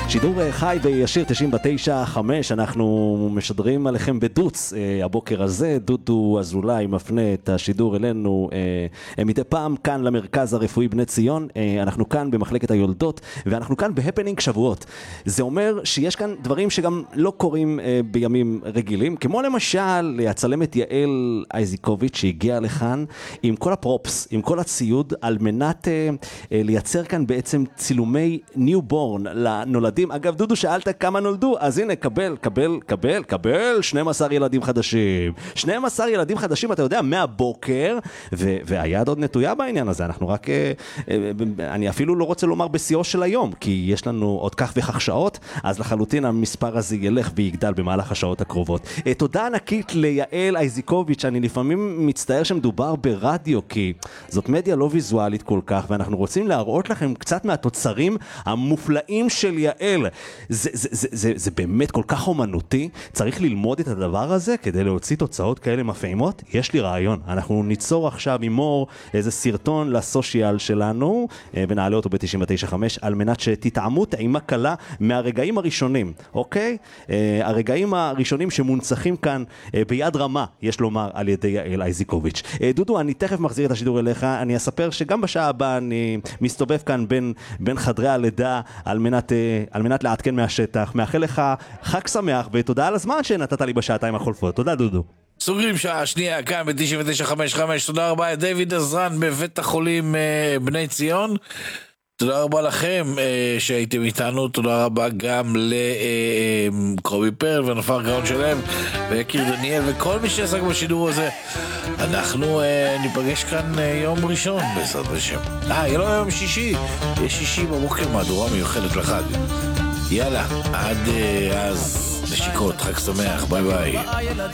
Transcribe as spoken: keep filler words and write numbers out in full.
שידור חי וישיר תשעים ותשע חמש, אנחנו משדרים עליכם בדוץ הבוקר הזה. דודו אזולאי מפנה את השידור אלינו מדי פעם כאן למרכז הרפואי בני ציון. אנחנו כאן במחלקת היולדות ואנחנו כאן בהפנינג שבועות. זה אומר שיש כאן דברים שגם לא קורים בימים רגילים, כמו למשל הצלמת יעל אייזיקוביץ' שהגיעה לכאן עם כל הפרופס, עם כל הציוד, על מנת לייצר כאן בעצם צילומי ניובורן לנולדים. אגב, דודו, שאלת כמה נולדו, אז הנה, קבל, קבל, קבל, קבל, שנים עשר ילדים חדשים. שנים עשר ילדים חדשים, אתה יודע, מהבוקר, ו- והיד עוד נטויה בעניין הזה. אנחנו רק, אה, אה, אני אפילו לא רוצה לומר בשיאו של היום, כי יש לנו עוד כך וכך שעות, אז לחלוטין המספר הזה ילך ויגדל במהלך השעות הקרובות. אה, תודה ענקית ליעל אייזיקוביץ', אני לפעמים מצטער שמדובר ברדיו, כי זאת מדיה לא ויזואלית כל כך, ואנחנו רוצים להראות לכם קצת מהתוצרים המופלאים של יעל. זה, זה, זה, זה, זה באמת כל כך אומנותי, צריך ללמוד את הדבר הזה כדי להוציא תוצאות כאלה מפעימות. יש לי רעיון, אנחנו ניצור עכשיו עם מור איזה סרטון לסושיאל שלנו, ונעלה אותו ב-תשעים ותשע חמש, על מנת שתתעמו טעימה קלה מהרגעים הראשונים, אוקיי? הרגעים הראשונים שמונצחים כאן ביד רמה, יש לומר, על ידי יעל אייזיקוביץ'. דודו, אני תכף מחזיר את השידור אליך, אני אספר שגם בשעה הבאה אני מסתובב כאן בין, בין חדרי הלידה על מנת, על מנת לעדכן מהשטח. מאחל לך חג שמח ותודה על הזמן שנתת לי בשעתיים החולפות. תודה, דודו. סוגרים שעה שנייה כאן ב-תשעים ותשע חמש חמש. תודה רבה דיוויד עזרן בבית החולים בני ציון. תודה רבה לכם שהייתם איתנו. תודה רבה גם לקרובי פרל ונופר גאון שלם ויקיר דניאל וכל מי שעסק בשידור הזה. אנחנו ניפגש כאן יום ראשון בעזרת השם. אה, יהיה לו יום שישי. יש שישי בבוקר מהדורה מיוחדת לחג. יאללה, עד אז נשיקות, חג שמח, ביי ביי.